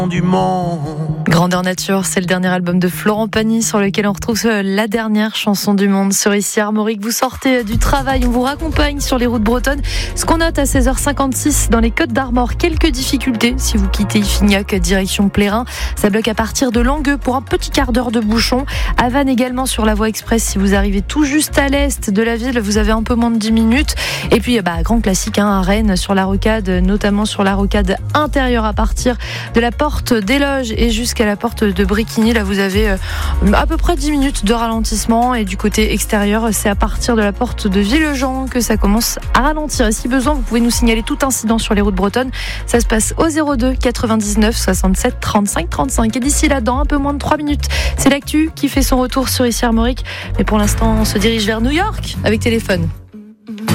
du monde. Grandeur nature, c'est le dernier album de Florent Pagny sur lequel on retrouve la dernière chanson du monde sur Ici Armorique. Vous sortez du travail, on vous raccompagne sur les routes bretonnes. Ce qu'on note à 16h56 dans les Côtes d'Armor, quelques difficultés si vous quittez Iffignac direction Plérin. Ça bloque à partir de Langueux pour un petit quart d'heure de bouchon. À Vannes également sur la voie express, si vous arrivez tout juste à l'est de la ville, vous avez un peu moins de 10 minutes. Et puis grand classique à Rennes sur la rocade, notamment sur la rocade intérieure à partir de la porte des Loges et jusqu'à la porte de Bréquigny. Là vous avez à peu près 10 minutes de ralentissement, et du côté extérieur c'est à partir de la porte de Villejean que ça commence à ralentir. Et si besoin, vous pouvez nous signaler tout incident sur les routes bretonnes. Ça se passe au 02 99 67 35 35. Et d'ici là, dans un peu moins de 3 minutes, c'est l'actu qui fait son retour sur Ici Armorique. Mais pour l'instant, on se dirige vers New York avec Téléphone.